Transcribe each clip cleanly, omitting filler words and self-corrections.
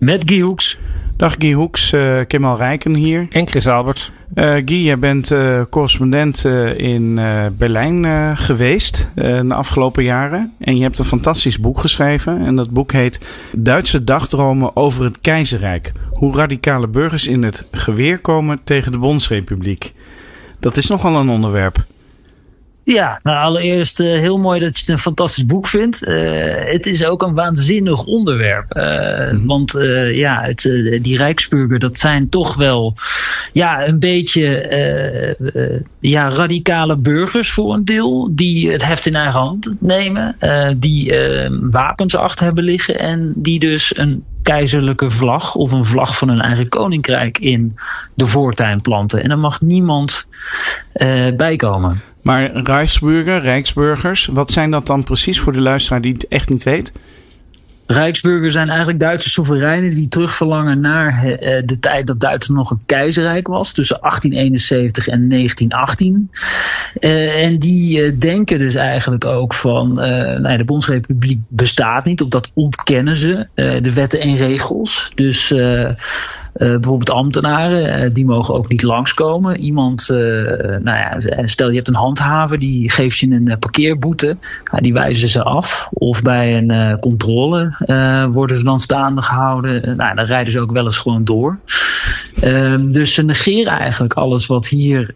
Met Guy Hoeks. Dag Guy Hoeks, Kemal Rijken hier. En Chris Alberts. Guy, jij bent correspondent in Berlijn geweest de afgelopen jaren. En je hebt een fantastisch boek geschreven. En dat boek heet Duitse dagdromen over het keizerrijk. Hoe radicale burgers in het geweer komen tegen de Bondsrepubliek. Dat is nogal een onderwerp. Ja, nou allereerst heel mooi dat je het een fantastisch boek vindt. Het is ook een waanzinnig onderwerp. Want die Rijksburger, dat zijn toch wel een beetje radicale burgers voor een deel. Die het heft in eigen hand nemen. Die wapens achter hebben liggen. En die dus een keizerlijke vlag of een vlag van hun eigen koninkrijk in de voortuin planten. En daar mag niemand bij komen. Maar Rijksburgers, wat zijn dat dan precies voor de luisteraar die het echt niet weet? Rijksburgers zijn eigenlijk Duitse soevereinen die terugverlangen naar de tijd dat Duitsland nog een keizerrijk was. Tussen 1871 en 1918. En die denken dus eigenlijk ook van de Bondsrepubliek bestaat niet. Of dat ontkennen ze. De wetten en regels. Dus bijvoorbeeld ambtenaren, die mogen ook niet langskomen. Iemand, stel je hebt een handhaver, die geeft je een parkeerboete. Die wijzen ze af. Of bij een controle worden ze dan staande gehouden. Dan rijden ze ook wel eens gewoon door. Dus ze negeren eigenlijk alles wat hier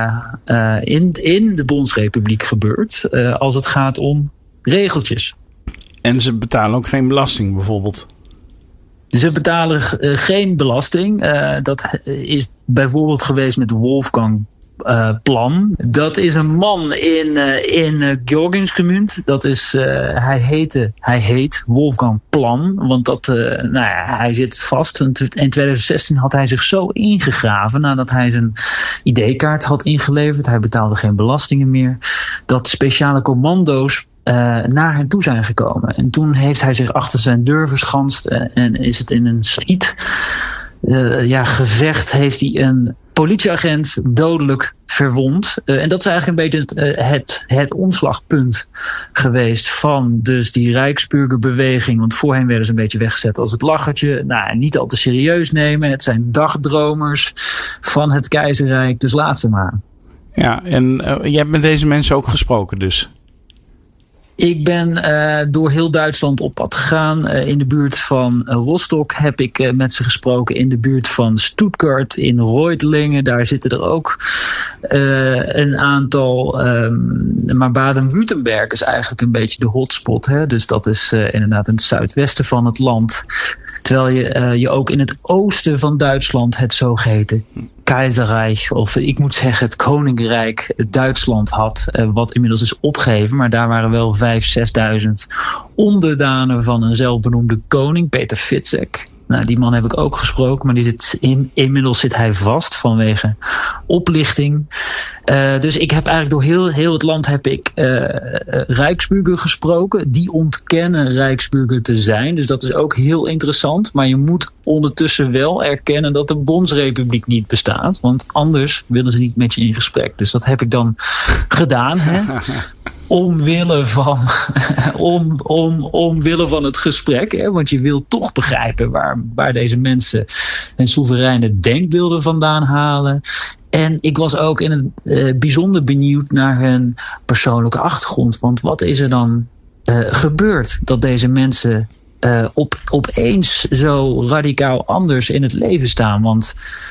in de Bondsrepubliek gebeurt. Als het gaat om regeltjes. En ze betalen ook geen belasting bijvoorbeeld? Ze betalen geen belasting. Dat is bijvoorbeeld geweest met Wolfgang Plan. Dat is een man in Georgiensgemeente. Dat is, hij heet Wolfgang Plan. Want hij zit vast. In 2016 had hij zich zo ingegraven nadat hij zijn ID-kaart had ingeleverd. Hij betaalde geen belastingen meer. Dat speciale commando's naar hen toe zijn gekomen. En toen heeft hij zich achter zijn deur verschanst en is het in een gevecht heeft hij een politieagent dodelijk verwond. En dat is eigenlijk een beetje het omslagpunt geweest van dus die Rijksburgerbeweging. Want voorheen werden ze een beetje weggezet als het lachertje. Niet al te serieus nemen. Het zijn dagdromers van het keizerrijk. Dus laat ze maar. Ja, en jij hebt met deze mensen ook gesproken dus? Ik ben door heel Duitsland op pad gegaan. In de buurt van Rostock heb ik met ze gesproken. In de buurt van Stuttgart, in Reutlingen. Daar zitten er ook een aantal. Maar Baden-Württemberg is eigenlijk een beetje de hotspot. Hè? Dus dat is inderdaad in het zuidwesten van het land. Terwijl je ook in het oosten van Duitsland het zogeheten Keizerrijk, of ik moet zeggen het Koninkrijk Duitsland had, wat inmiddels is opgegeven. Maar daar waren wel 5.000-6.000 onderdanen van een zelfbenoemde koning, Peter Fitzek. Die man heb ik ook gesproken, maar inmiddels zit hij vast vanwege oplichting. Dus ik heb eigenlijk door heel het land heb ik Rijksburger gesproken. Die ontkennen Rijksburger te zijn. Dus dat is ook heel interessant. Maar je moet ondertussen wel erkennen dat de Bondsrepubliek niet bestaat. Want anders willen ze niet met je in gesprek. Dus dat heb ik dan gedaan. Hè? Omwille van het gesprek. Hè? Want je wilt toch begrijpen waar deze mensen hun soevereine denkbeelden vandaan halen. En ik was ook in het bijzonder benieuwd naar hun persoonlijke achtergrond. Want wat is er dan gebeurd dat deze mensen opeens zo radicaal anders in het leven staan? Want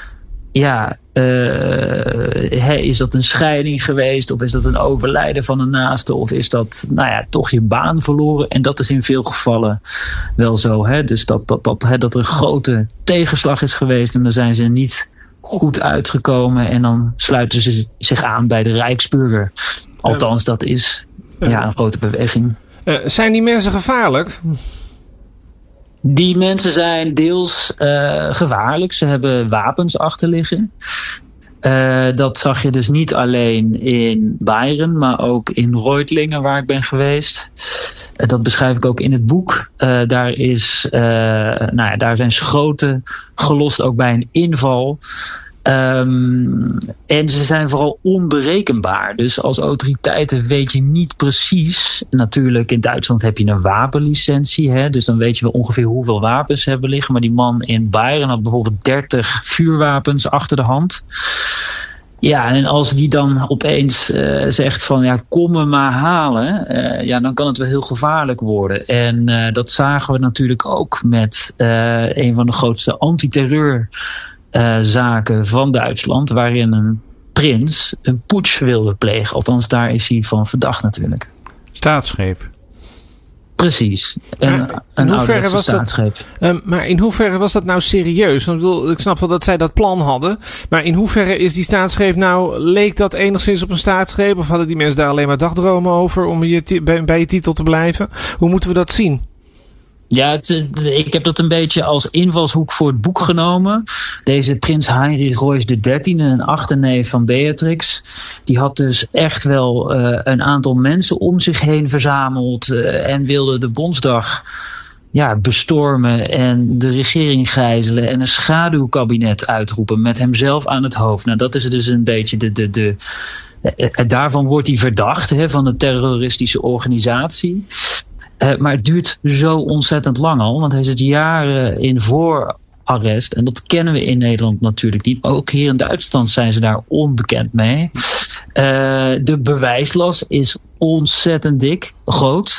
is dat een scheiding geweest? Of is dat een overlijden van een naaste? Of is dat toch je baan verloren? En dat is in veel gevallen wel zo. Hè? Dus dat er een grote tegenslag is geweest. En dan zijn ze niet goed uitgekomen. En dan sluiten ze zich aan bij de Rijksburger. Althans, dat is een grote beweging. Zijn die mensen gevaarlijk? Die mensen zijn deels gevaarlijk. Ze hebben wapens achter liggen. Dat zag je dus niet alleen in Beieren, maar ook in Reutlingen waar ik ben geweest. Dat beschrijf ik ook in het boek. Daar zijn schoten gelost ook bij een inval. En ze zijn vooral onberekenbaar. Dus als autoriteiten weet je niet precies. Natuurlijk, in Duitsland heb je een wapenlicentie. Hè? Dus dan weet je wel ongeveer hoeveel wapens ze hebben liggen. Maar die man in Bayern had bijvoorbeeld 30 vuurwapens achter de hand. Ja, en als die dan opeens zegt van kom me maar halen. Dan kan het wel heel gevaarlijk worden. En dat zagen we natuurlijk ook met een van de grootste antiterreurzaken van Duitsland. Waarin een prins een putsch wilde plegen. Althans, daar is hij van verdacht natuurlijk. Staatsgreep. Precies. Een ouderwetse staatsgreep. Maar in hoeverre was dat nou serieus? Ik snap wel dat zij dat plan hadden. Maar in hoeverre is die staatsgreep nou... Leek dat enigszins op een staatsgreep? Of hadden die mensen daar alleen maar dagdromen over... om bij je titel te blijven? Hoe moeten we dat zien? Ja, ik heb dat een beetje als invalshoek voor het boek genomen. Deze prins Heinrich Royce XIII, een achterneef van Beatrix, die had dus echt wel een aantal mensen om zich heen verzameld en wilde de Bondsdag bestormen en de regering gijzelen en een schaduwkabinet uitroepen met hemzelf aan het hoofd. Nou, dat is dus een beetje daarvan wordt hij verdacht, van de terroristische organisatie. Maar het duurt zo ontzettend lang al. Want hij zit jaren in voorarrest. En dat kennen we in Nederland natuurlijk niet. Ook hier in Duitsland zijn ze daar onbekend mee. De bewijslast is ontzettend groot.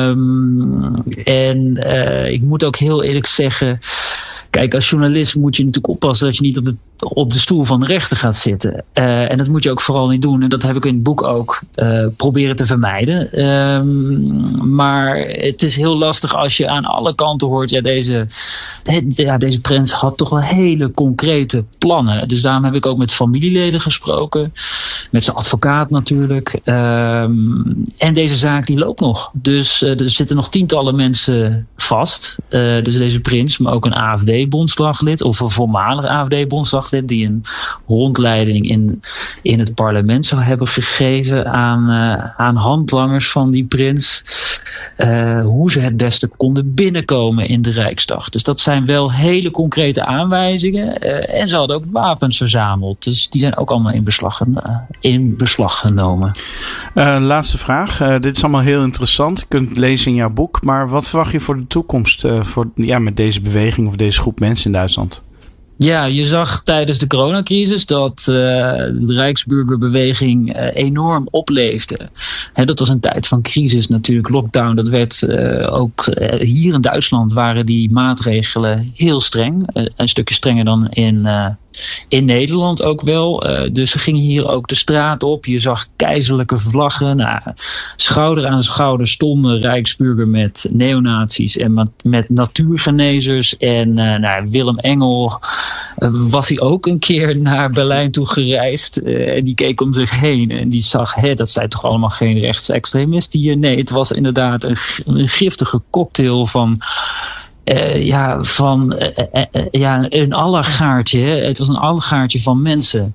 Ik moet ook heel eerlijk zeggen... Kijk, als journalist moet je natuurlijk oppassen dat je niet op de stoel van de rechter gaat zitten. En dat moet je ook vooral niet doen. En dat heb ik in het boek ook proberen te vermijden. Maar het is heel lastig als je aan alle kanten hoort... deze prins had toch wel hele concrete plannen. Dus daarom heb ik ook met familieleden gesproken. Met zijn advocaat natuurlijk. En deze zaak die loopt nog. Dus er zitten nog tientallen mensen vast. Dus deze prins, maar ook een AFD-bondslaglid... of een voormalig AFD-bondslaglid... die een rondleiding in het parlement zou hebben gegeven aan handlangers van die prins. Hoe ze het beste konden binnenkomen in de Rijksdag. Dus dat zijn wel hele concrete aanwijzingen. En ze hadden ook wapens verzameld. Dus die zijn ook allemaal in beslag genomen. Laatste vraag. Dit is allemaal heel interessant. Je kunt het lezen in jouw boek. Maar wat verwacht je voor de toekomst met deze beweging of deze groep mensen in Duitsland? Ja, je zag tijdens de coronacrisis dat de Rijksburgerbeweging enorm opleefde. Dat was een tijd van crisis natuurlijk, lockdown. Dat werd ook hier in Duitsland waren die maatregelen heel streng. Een stukje strenger dan in Nederland ook wel. Dus ze gingen hier ook de straat op. Je zag keizerlijke vlaggen. Schouder aan schouder stonden Rijksburger met neonazies en met natuurgenezers. En Willem Engel was hij ook een keer naar Berlijn toe gereisd. En die keek om zich heen. En die zag, dat zijn toch allemaal geen rechtsextremisten hier? Nee, het was inderdaad een giftige cocktail van... een allegaartje. Het was een allegaartje van mensen.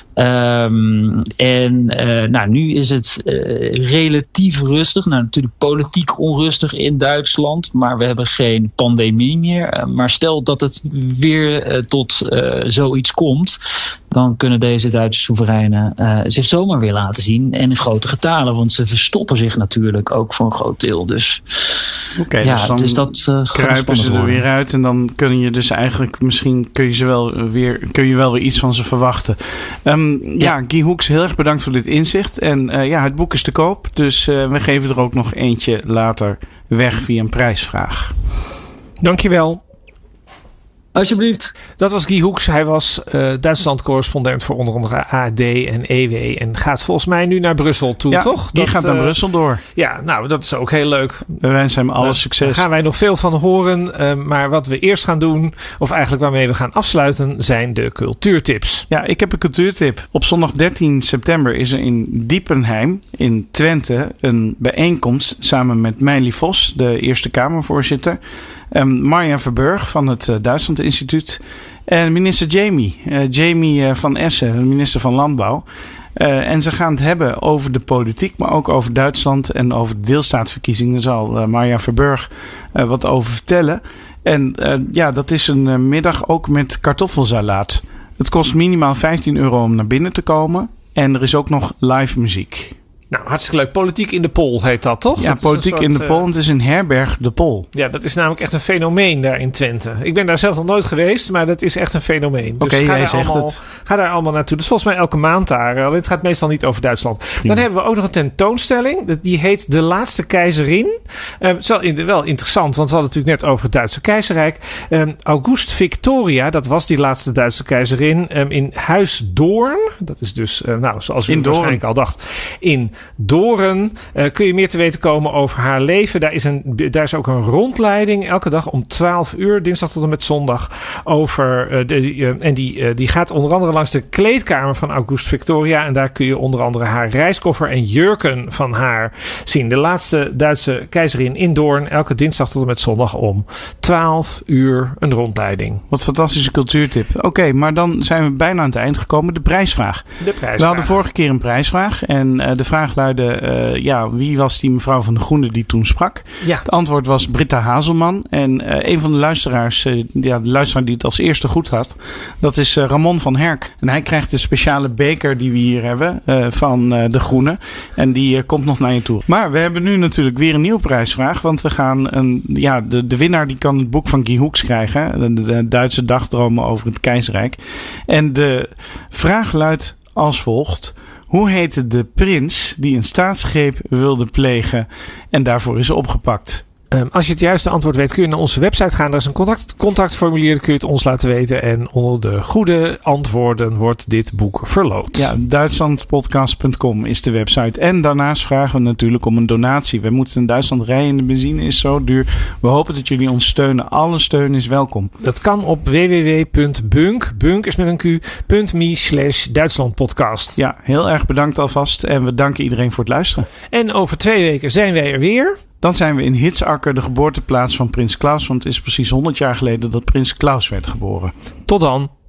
Nu is het relatief rustig. Natuurlijk politiek onrustig in Duitsland. Maar we hebben geen pandemie meer. Maar stel dat het weer tot zoiets komt. Dan kunnen deze Duitse soevereinen zich zomaar weer laten zien. En in grote getalen. Want ze verstoppen zich natuurlijk ook voor een groot deel. Dus dan dus dat kruipen ze er weer uit. En dan kun je dus eigenlijk misschien kun je wel weer iets van ze verwachten. Guy Hoeks, heel erg bedankt voor dit inzicht. En het boek is te koop. Dus we geven er ook nog eentje later weg via een prijsvraag. Dankjewel. Alsjeblieft. Dat was Guy Hoeks. Hij was Duitsland-correspondent voor onder andere AD en EW. En gaat volgens mij nu naar Brussel toe, toch? Die gaat naar Brussel door. Ja, nou, dat is ook heel leuk. We wensen hem alle succes. Daar gaan wij nog veel van horen. Maar wat we eerst gaan doen, of eigenlijk waarmee we gaan afsluiten, zijn de cultuurtips. Ja, ik heb een cultuurtip. Op zondag 13 september is er in Diepenheim in Twente een bijeenkomst samen met Meili Vos, de Eerste Kamervoorzitter. Marja Verburg van het Duitsland Instituut. En minister Jamie van Essen, minister van Landbouw. En ze gaan het hebben over de politiek, maar ook over Duitsland en over de deelstaatsverkiezingen. Daar zal Marja Verburg wat over vertellen. En dat is een middag ook met kartoffelsalaat. Het kost minimaal €15 om naar binnen te komen. En er is ook nog live muziek. Nou, hartstikke leuk. Politiek in de Pol heet dat, toch? Ja, dat Politiek in de Pol. Het is een herberg de Pol. Ja, dat is namelijk echt een fenomeen daar in Twente. Ik ben daar zelf nog nooit geweest, maar dat is echt een fenomeen. Dus ga daar allemaal naartoe. Dus volgens mij elke maand daar. Het gaat meestal niet over Duitsland. Dan hebben we ook nog een tentoonstelling. Die heet De Laatste Keizerin. Wel interessant, want we hadden het natuurlijk net over het Duitse keizerrijk. August Victoria, dat was die laatste Duitse keizerin. In Huis Doorn. Dat is dus, zoals u waarschijnlijk al dacht, in Doorn. Kun je meer te weten komen over haar leven. Daar is ook een rondleiding elke dag om 12 uur, dinsdag tot en met zondag, over. Die gaat onder andere langs de kleedkamer van August Victoria. En daar kun je onder andere haar reiskoffer en jurken van haar zien. De laatste Duitse keizerin in Doorn. Elke dinsdag tot en met zondag om 12 uur een rondleiding. Wat fantastische cultuurtip. Oké, maar dan zijn we bijna aan het eind gekomen. De prijsvraag. We hadden vorige keer een prijsvraag. En de vraag luidde, wie was die mevrouw van de Groene die toen sprak? Ja. Het antwoord was Britta Hazelman. En een van de luisteraars, de luisteraar die het als eerste goed had, dat is Ramon van Herk. En hij krijgt de speciale beker die we hier hebben van de Groene. En die komt nog naar je toe. Maar we hebben nu natuurlijk weer een nieuwe prijsvraag. Want we gaan de winnaar die kan het boek van Guy Hoeks krijgen. De Duitse dagdromen over het keizerrijk. En de vraag luidt als volgt. Hoe heette de prins die een staatsgreep wilde plegen en daarvoor is opgepakt? Als je het juiste antwoord weet, kun je naar onze website gaan. Er is een contactformulier, dan kun je het ons laten weten. En onder de goede antwoorden wordt dit boek verloot. Ja, Duitslandpodcast.com is de website. En daarnaast vragen we natuurlijk om een donatie. We moeten in Duitsland rijden en de benzine is zo duur. We hopen dat jullie ons steunen. Alle steun is welkom. Dat kan op www.bunk.me/Duitslandpodcast. Ja, heel erg bedankt alvast. En we danken iedereen voor het luisteren. En over 2 weken zijn wij er weer. Dan zijn we in Hitzakker, de geboorteplaats van Prins Klaus. Want het is precies 100 jaar geleden dat Prins Klaus werd geboren. Tot dan.